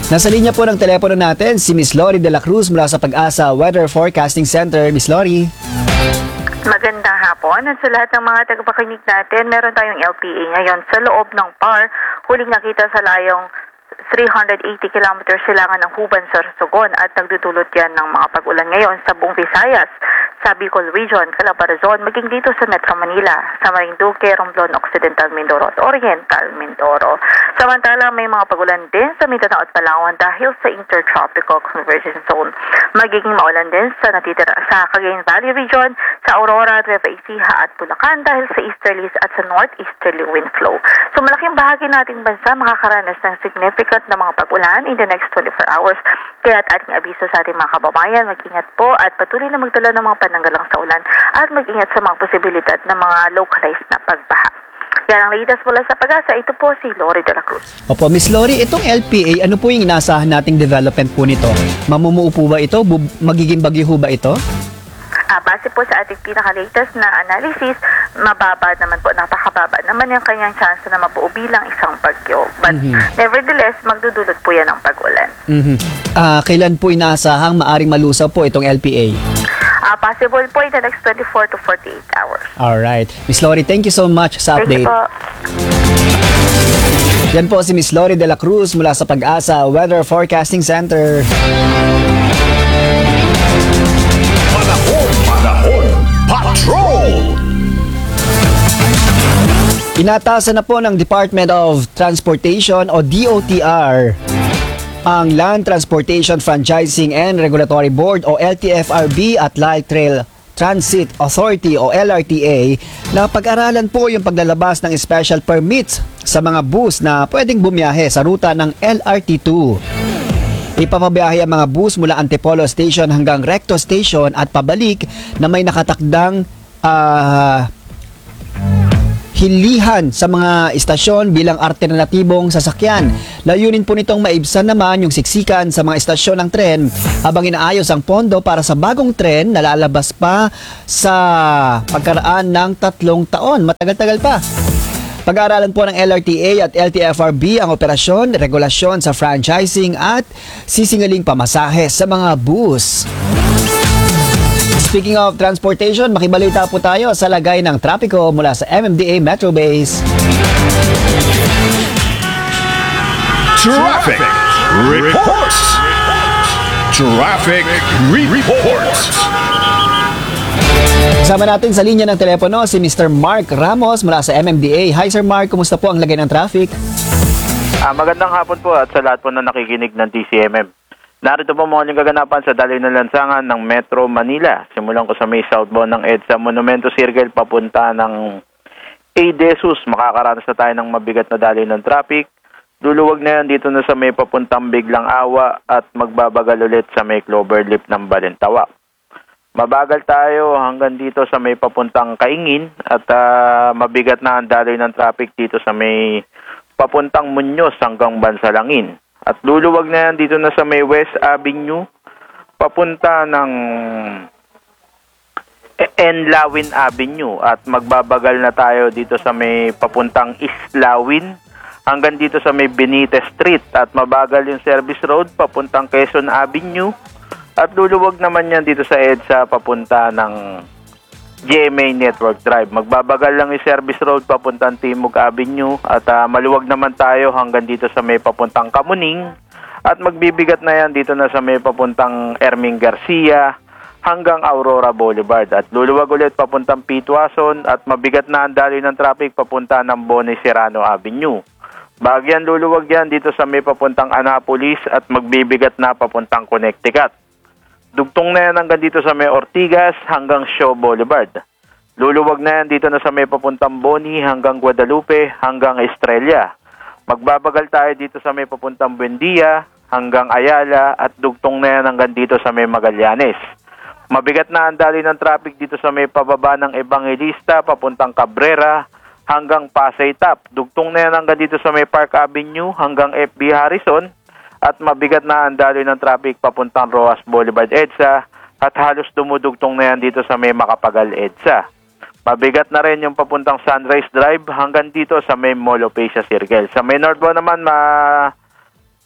Nasa linya po ng telepono natin si Miss Lori de la Cruz mula sa Pag-asa Weather Forecasting Center. Miss Lori. Magandang hapon. At sa lahat ng mga tagapakinig natin, meron tayong LPA ngayon sa loob ng PAR. Huling nakita sa layong 380 kilometers silangan ng Huban sa Sorsogon at nagdudulot yan ng mga pag-ulan ngayon sa buong Visayas, sa Bicol Region, Calabarzon, maging dito sa Metro Manila, sa Marinduque, Romblon, Occidental Mindoro at Oriental Mindoro. Samantala, may mga pag-ulan din sa Mindanao at Palawan dahil sa Intertropical Convergence Zone. Magiging maulan din sa natitira sa Cagayan Valley Region, sa Aurora, Nueva Ecija at Bulacan dahil sa easterlies at sa northeasterly wind flow. So malaking bahagi nating bansa makakaranas ng significant na mga pag-ulan in the next 24 hours. Kaya at ating abiso sa ating mga kababayan, mag-ingat po at patuloy na magdala ng mga pananggalang sa ulan at mag-ingat sa mga posibilidad ng mga localized na pagbaha. Yan ang latest mula sa Pag-asa. Ito po si Lori de la Cruz. Opo, Miss Lori, itong LPA, ano po yung inaasahan nating development po nito? Mamumuo po ba ito? Magiging bagyo ho ba ito? Base po sa ating pinaka-latest na analysis, mababa naman po, napakababa naman yung kanyang chance na mabuo bilang isang bagyo. But nevertheless, magdudulot po yan ng pag-ulan. Kailan po inaasahang maaring malusaw po itong LPA? Possible po in the next 24 to 48 hours. Alright. Miss Lori, thank you so much sa update. Thank you po. Yan po si Miss Lori de la Cruz mula sa Pag-asa Weather Forecasting Center. Panahon Patrol! Inatasan na po ng Department of Transportation o DOTR ang Land Transportation Franchising and Regulatory Board o LTFRB at Light Rail Transit Authority o LRTA na pag-aralan po yung paglalabas ng special permits sa mga bus na pwedeng bumiyahe sa ruta ng LRT2. Ipapabiyahe ang mga bus mula Antipolo Station hanggang Recto Station at pabalik na may nakatakdang hilihan sa mga istasyon bilang alternatibong sasakyan. Layunin po nitong maibsan naman yung siksikan sa mga istasyon ng tren habang inaayos ang pondo para sa bagong tren na lalabas pa sa pagkaraan ng 3 taon. Matagal-tagal pa. Pag-aaralan po ng LRTA at LTFRB ang operasyon, regulasyon sa franchising at sisingaling pamasahe sa mga bus. Speaking of transportation, makibalita po tayo sa lagay ng trapiko mula sa MMDA Metro Base. Traffic Reports! Traffic Reports! Kasama natin sa linya ng telepono si Mr. Mark Ramos mula sa MMDA. Hi Sir Mark, kumusta po ang lagay ng traffic? Magandang hapon po at sa lahat po na nakikinig ng TCMM. Narito po mga kaganapan sa daloy ng lansangan ng Metro Manila. Simulan ko sa may southbound ng EDSA Monumento Circle papunta ng Desus. Makakaranas na tayo ng mabigat na daloy ng traffic. Luluwag na yan dito na sa may papuntang Biglang Awa at magbabagal ulit sa may Cloverleaf ng Balintawak. Mabagal tayo hanggang dito sa may papuntang Kaingin at mabigat na ang daloy ng traffic dito sa may papuntang Muñoz hanggang Bansalangin. At luluwag na yan dito na sa may West Avenue, papunta ng Enlawin Avenue. At magbabagal na tayo dito sa may papuntang Islawin, hanggang dito sa may Benitez Street. At mabagal yung service road, papuntang Quezon Avenue. At luluwag naman yan dito sa EDSA, papunta ng GMA Network Drive. Magbabagal lang yung service road papuntang Timog Avenue at maluwag naman tayo hanggang dito sa may papuntang Kamuning at magbibigat na yan dito na sa may papuntang Erming Garcia hanggang Aurora Boulevard at luluwag ulit papuntang Pitwason at mabigat na ang daloy ng traffic papunta ng Boni Serrano Avenue. Bagyan luluwag yan dito sa may papuntang Annapolis at magbibigat na papuntang Connecticut. Dugtong na yan hanggang dito sa may Ortigas hanggang Shaw Boulevard. Luluwag na yan dito na sa may papuntang Boni hanggang Guadalupe hanggang Estrella. Magbabagal tayo dito sa may papuntang Buendia hanggang Ayala at dugtong na yan hanggang dito sa may Magallanes. Mabigat na ang daloy ng traffic dito sa may pababa ng Evangelista papuntang Cabrera hanggang Pasay Top. Dugtong na yan hanggang dito sa may Park Avenue hanggang FB Harrison. At mabigat na ang daloy ng traffic papuntang Roas Boulevard EDSA at halos dumudugtong na yan dito sa may Makapagal EDSA. Mabigat na rin yung papuntang Sunrise Drive hanggang dito sa may Mall of Asia Circle. Sa may northbound naman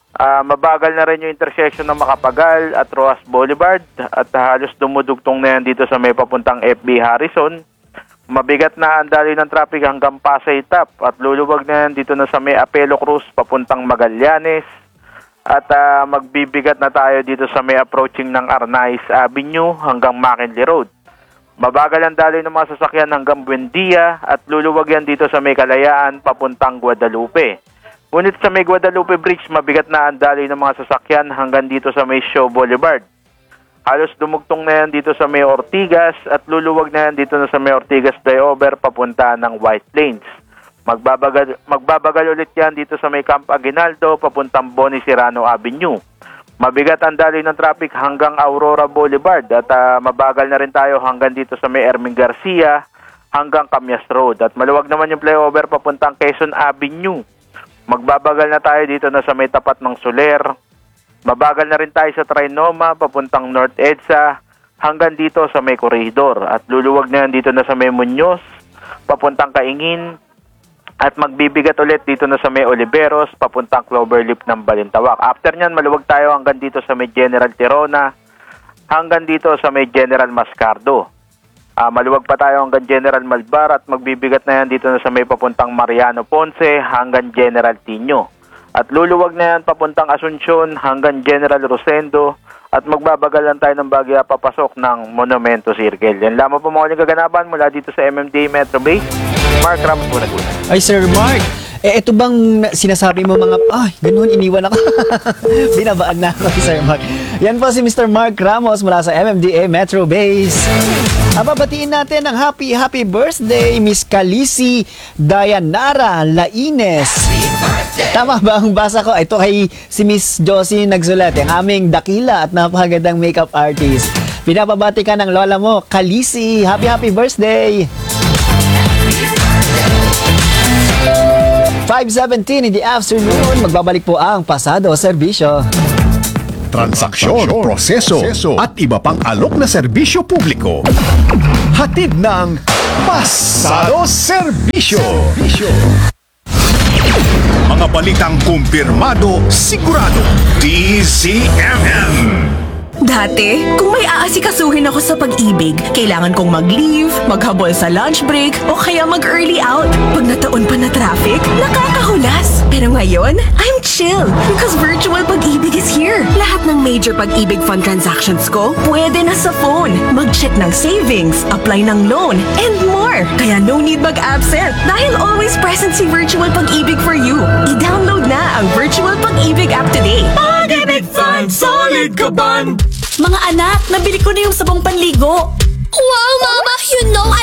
Mabagal na rin yung intersection ng Makapagal at Rojas Boulevard at halos dumudugtong na yan dito sa may papuntang FB Harrison. Mabigat na ang daloy ng traffic hanggang Pasay Top at luluwag na yan dito na sa may Apelo Cruz papuntang Magallanes. At magbibigat na tayo dito sa may approaching ng Arnaiz Avenue hanggang McKinley Road. Mabagal ang daloy ng mga sasakyan hanggang Buendia at luluwag yan dito sa may Kalayaan papuntang Guadalupe. Ngunit sa may Guadalupe Bridge, mabigat na ang daloy ng mga sasakyan hanggang dito sa may Shaw Boulevard. Halos dumugtong na yan dito sa may Ortigas at luluwag na yan dito na sa may Ortigas flyover papunta ng White Plains. Magbabagal ulit yan dito sa may Camp Aguinaldo papuntang Boni Serrano Avenue. Mabigat ang daloy ng traffic hanggang Aurora Boulevard at mabagal na rin tayo hanggang dito sa may Erming Garcia hanggang Camias Road. At maluwag naman yung flyover papuntang Quezon Avenue. Magbabagal na tayo dito na sa may tapat ng Soler. Mabagal na rin tayo sa Trinoma papuntang North EDSA hanggang dito sa may Corridor. At luluwag na yan dito na sa may Muñoz papuntang Kaingin. At magbibigat ulit dito na sa may Oliveros papuntang Cloverleaf ng Balintawak. After nyan, maluwag tayo hanggang dito sa may General Tirona hanggang dito sa may General Mascardo. Maluwag pa tayo hanggang General Malbar at magbibigat na yan dito na sa may papuntang Mariano Ponce hanggang General Tino. At luluwag na yan papuntang Asuncion hanggang General Rosendo at magbabagal lang tayo ng Bagya papasok ng Monumento Circle. Yan lamang po mga kaganapan mula dito sa MMDA Metro Base. Mark Ramos po naguna. Ay, Sir Mark, ito bang sinasabi mo mga, ganun, iniwan ako. Binabaan na ako, Sir Mark. Yan po si Mr. Mark Ramos mula sa MMDA Metro Base. Babatiin natin ng happy birthday, Miss Calisi Dayanara Laines. Tama ba ang basa ko? Ito kay si Miss Josie nagsulat, ang aming dakila at napakagandang makeup artist. Pinapabati ka ng lola mo, Calisi. Happy birthday! 5:17 in the afternoon, magbabalik po ang Pasado Serbisyo. Transaksyon, proseso, at iba pang alok na serbisyo publiko. Hatid ng Pasado Serbisyo. Mga balitang kumpirmado, sigurado. DZMM. Dati, kung may aasikasuhin ako sa pag-ibig, kailangan kong mag-leave, maghabol sa lunch break, o kaya mag-early out. Pag nataon pa na traffic, nakakahulas. Pero ngayon, I'm chill because virtual pag-ibig is here. Lahat ng major pag-ibig fund transactions ko, pwede na sa phone. Mag-check ng savings, apply ng loan, and more. Kaya no need mag-absent dahil always present si virtual pag-ibig for you. I-download na ang virtual pag-ibig app today. Pag-ibig Fund, solid ka ban! Mga anak, nabili ko na yung sabong panligo. Wow, Mama! You know